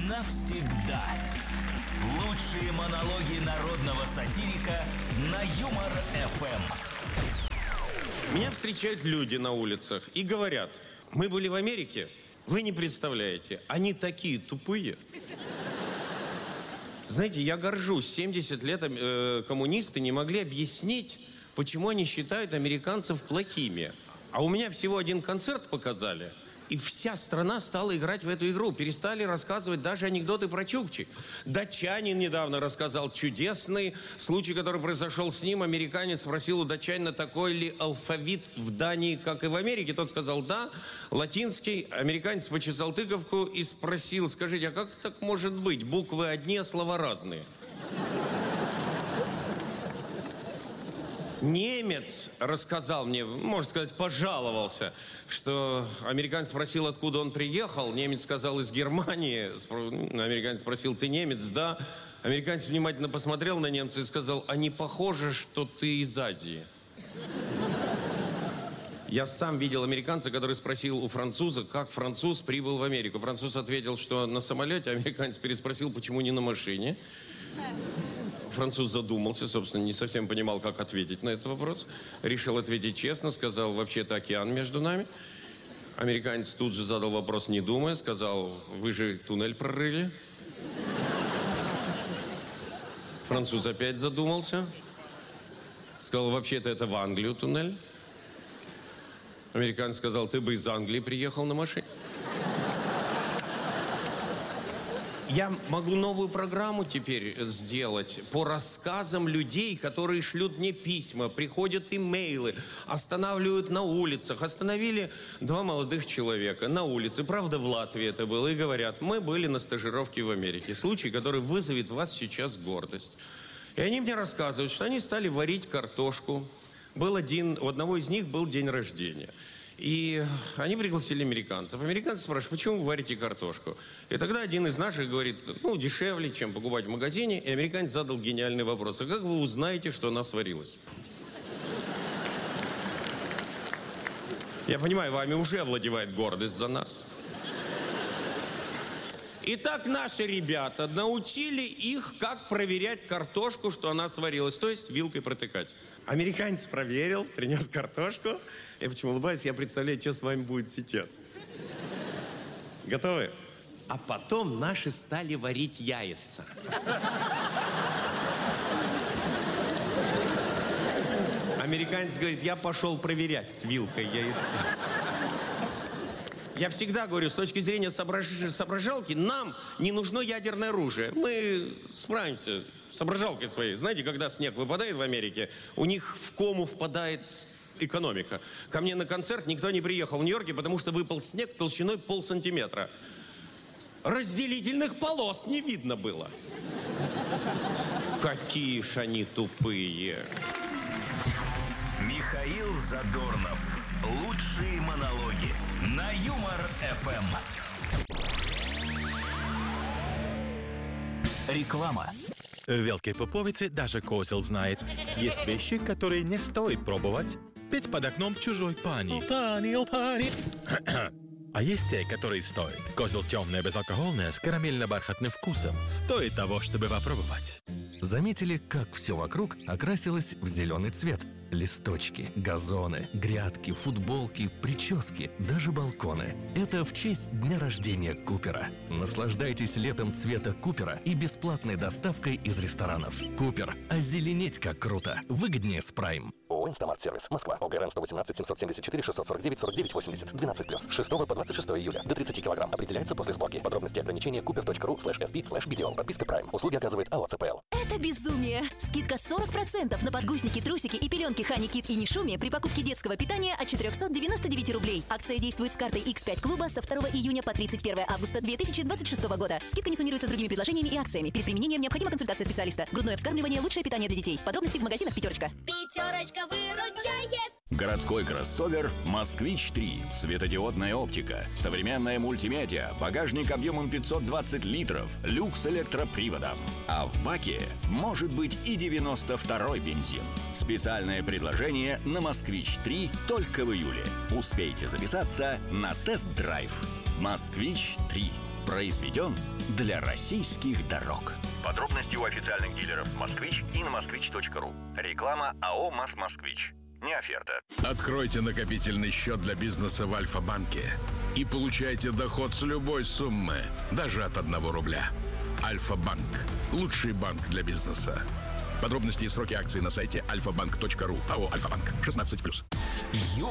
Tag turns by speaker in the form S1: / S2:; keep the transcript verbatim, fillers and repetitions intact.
S1: навсегда. Лучшие монологи народного сатирика на Юмор эф эм.
S2: Меня встречают люди на улицах и говорят: мы были в Америке, вы не представляете, они такие тупые. Знаете, я горжусь, семьдесят лет э, коммунисты не могли объяснить, почему они считают американцев плохими. А у меня всего один концерт показали, и вся страна стала играть в эту игру. Перестали рассказывать даже анекдоты про чукчи. Датчанин недавно рассказал чудесный случай, который произошел с ним. Американец спросил у датчанина, такой ли алфавит в Дании, как и в Америке. Тот сказал: да, латинский. Американец почесал тыковку и спросил: скажите, а как так может быть? Буквы одни, а слова разные. Немец рассказал мне, можно сказать, пожаловался, что американец спросил, откуда он приехал. Немец сказал: из Германии. Американец спросил: ты немец? Да. Американец внимательно посмотрел на немца и сказал: а не похоже, что ты из Азии? Я сам видел американца, который спросил у француза, как француз прибыл в Америку. Француз ответил, что на самолете. Американец переспросил, почему не на машине. Француз задумался, собственно, не совсем понимал, как ответить на этот вопрос. Решил ответить честно, сказал: вообще-то океан между нами. Американец тут же задал вопрос, не думая, сказал: вы же туннель прорыли. Француз опять задумался. Сказал: вообще-то это в Англию туннель. Американец сказал: ты бы из Англии приехал на машине. Я могу новую программу теперь сделать по рассказам людей, которые шлют мне письма, приходят имейлы, останавливают на улицах. Остановили два молодых человека на улице, правда, в Латвии это было, и говорят: мы были на стажировке в Америке. Случай, который вызовет в вас сейчас гордость. И они мне рассказывают, что они стали варить картошку. Был один, у одного из них был день рождения. И они пригласили американцев. Американцы спрашивают: почему вы варите картошку? И тогда один из наших говорит: ну, дешевле, чем покупать в магазине. И американец задал гениальный вопрос: а как вы узнаете, что она сварилась? Я понимаю, вами уже овладевает гордость за нас. Итак, наши ребята научили их, как проверять картошку, что она сварилась, то есть вилкой протыкать. Американец проверил, принес картошку. Я почему улыбаюсь, я представляю, что с вами будет сейчас. Готовы? А потом наши стали варить яйца. Американец говорит: я пошел проверять с вилкой яйца. Я всегда говорю, с точки зрения соображ... соображалки, нам не нужно ядерное оружие. Мы справимся с соображалкой своей. Знаете, когда снег выпадает в Америке, у них в кому впадает экономика. Ко мне на концерт никто не приехал в Нью-Йорке, потому что выпал снег толщиной полсантиметра. Разделительных полос не видно было. Какие ж они тупые.
S1: Михаил Задорнов. Лучшие монологи на Юмор эф эм. Реклама.
S3: В Великой Поповице даже козел знает. Есть вещи, которые не стоит пробовать. Петь под окном чужой пани. Пани, о пани. А есть те, которые стоит. Козел темное, безалкогольное, с карамельно-бархатным вкусом. Стоит того, чтобы попробовать.
S4: Заметили, как все вокруг окрасилось в зеленый цвет? Листочки, газоны, грядки, футболки, прически, даже балконы. Это в честь дня рождения Купера. Наслаждайтесь летом цвета Купера и бесплатной доставкой из ресторанов. Купер. Озеленеть как круто. Выгоднее с Прайм.
S5: ООО «Инстамарт-сервис», Москва. ОГРН сто восемнадцать семьсот семьдесят четыре шестьсот сорок девять сорок девять восемьдесят. двенадцать плюс. шестого по двадцать шестое июля. До тридцати килограмм. Определяется после сборки. Подробности и ограничения купер точка ру слэш эс пи слэш би ди о. Подписка Prime. Услуги оказывает АО ЦПЛ.
S6: Это безумие! Скидка сорок процентов на подгузники, трусики и пеленки Хани Кит и Нишуми при покупке детского питания от четырехсот девяноста девяти рублей. Акция действует с картой икс пять клуба со второго июня по тридцать первое августа две тысячи двадцать шестого года. Скидка не суммируется с другими предложениями и акциями. Перед применением необходима консультация специалиста. Грудное вскармливание – лучшее питание для детей. Подробности в магазинах «Пятерочка».
S7: Пятерочка выручает!
S8: Городской кроссовер «Москвич три». Светодиодная оптика, современная мультимедиа, багажник объемом пятьсот двадцать литров, люкс электроприводом. А в баке может быть и девяносто второй бензин. Специальное предложение на «Москвич три» только в июле. Успейте записаться на тест-драйв. «Москвич три». Произведен для российских дорог. Подробности у официальных дилеров «Москвич» и на москвич точка ру. Реклама АО «МАЗ-Москвич». Не оферта.
S9: Откройте накопительный счет для бизнеса в Альфа-банке и получайте доход с любой суммы, даже от одного рубля. Альфа-банк. Лучший банк для бизнеса. Подробности и сроки акций на сайте альфа банк точка ру. АО «Альфа-банк». шестнадцать плюс.